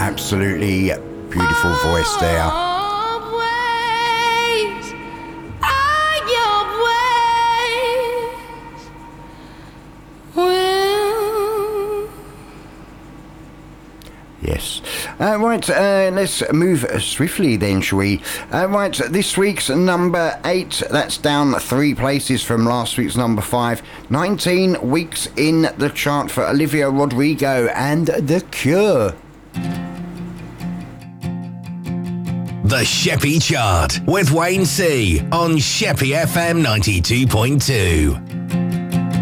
Absolutely beautiful voice there. Yes. Right, let's move swiftly then, shall we? Right, this week's number 8, that's down 3 places from last week's number 5. 19 weeks in the chart for Olivia Rodrigo and The Cure. The Sheppy Chart with Wayne C on Sheppy FM 92.2.